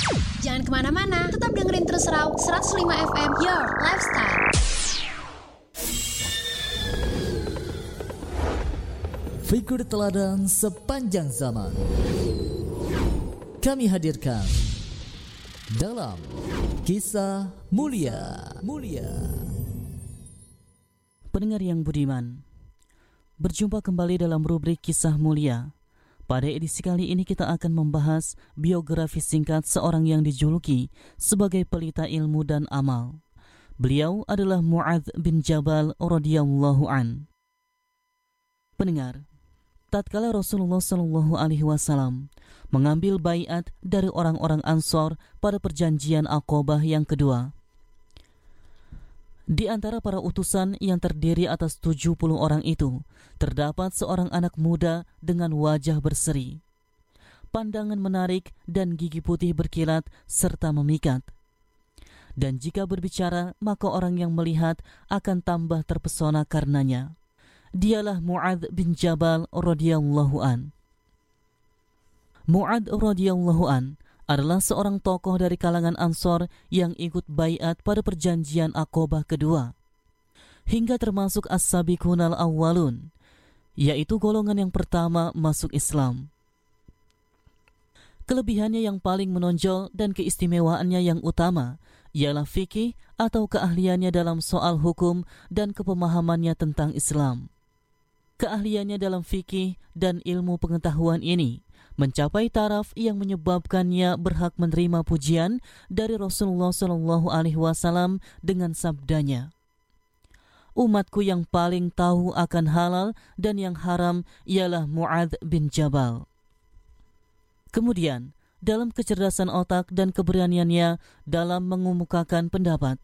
Jangan kemana-mana, tetap dengerin terus Raw 105 FM, Your Lifestyle. Figur teladan sepanjang zaman kami hadirkan dalam Kisah Mulia. Pendengar yang budiman, berjumpa kembali dalam rubrik Kisah Mulia. Pada edisi kali ini kita akan membahas biografi singkat seorang yang dijuluki sebagai pelita ilmu dan amal. Beliau adalah Mu'adz bin Jabal radhiyallahu an. Pendengar, tatkala Rasulullah SAW mengambil baiat dari orang-orang Ansor pada perjanjian Aqabah yang kedua, di antara para utusan yang terdiri atas 70 orang itu, terdapat seorang anak muda dengan wajah berseri, pandangan menarik dan gigi putih berkilat serta memikat. Dan jika berbicara, maka orang yang melihat akan tambah terpesona karenanya. Dialah Mu'adz bin Jabal radhiyallahu an. Mu'adz radhiyallahu an adalah seorang tokoh dari kalangan Ansor yang ikut baiat pada perjanjian Aqabah kedua, hingga termasuk as-sabiqunal awwalun, yaitu golongan yang pertama masuk Islam. Kelebihannya yang paling menonjol dan keistimewaannya yang utama ialah fikih atau keahliannya dalam soal hukum dan kepemahamannya tentang Islam. Keahliannya dalam fikih dan ilmu pengetahuan ini mencapai taraf yang menyebabkannya berhak menerima pujian dari Rasulullah SAW dengan sabdanya, "Umatku yang paling tahu akan halal dan yang haram ialah Mu'adz bin Jabal." Kemudian, dalam kecerdasan otak dan keberaniannya dalam mengemukakan pendapat,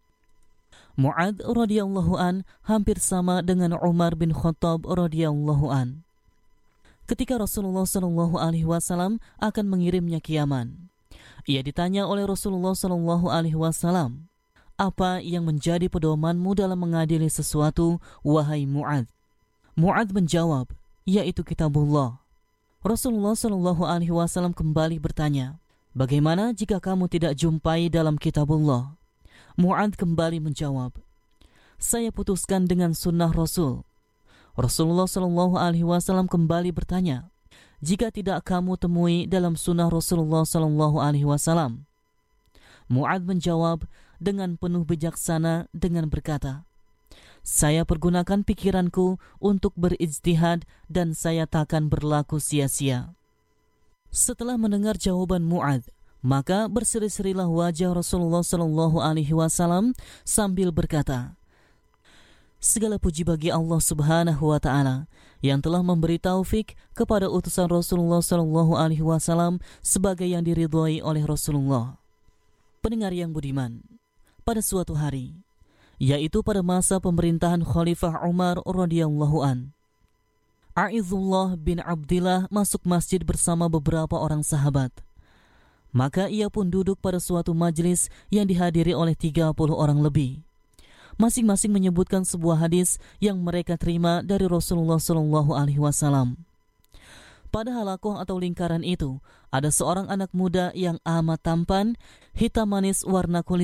Mu'adz radhiyallahu an hampir sama dengan Umar bin Khattab radhiyallahu an. Ketika Rasulullah SAW akan mengirimnya ke Yaman, ia ditanya oleh Rasulullah SAW, "Apa yang menjadi pedomanmu dalam mengadili sesuatu, wahai Mu'adz?" Mu'adz menjawab, "Yaitu kitabullah." Rasulullah SAW kembali bertanya, "Bagaimana jika kamu tidak jumpai dalam kitabullah?" Mu'adz kembali menjawab, "Saya putuskan dengan sunnah Rasul." Rasulullah SAW kembali bertanya, "Jika tidak kamu temui dalam sunnah Rasulullah SAW?" Mu'adz menjawab dengan penuh bijaksana dengan berkata, "Saya pergunakan pikiranku untuk berijtihad dan saya takkan berlaku sia-sia." Setelah mendengar jawaban Mu'adz, maka berseri-serilah wajah Rasulullah SAW sambil berkata, "Segala puji bagi Allah Subhanahu wa Ta'ala yang telah memberi taufik kepada utusan Rasulullah SAW sebagai yang diridhoi oleh Rasulullah." Pendengar yang budiman, pada suatu hari, yaitu pada masa pemerintahan Khalifah Umar radhiyallahu an, A'izullah bin Abdillah masuk masjid bersama beberapa orang sahabat. Maka ia pun duduk pada suatu majelis yang dihadiri oleh 30 orang lebih. Masing-masing menyebutkan sebuah hadis yang mereka terima dari Rasulullah SAW. Pada halakoh atau lingkaran itu, ada seorang anak muda yang amat tampan, hitam manis warna kulit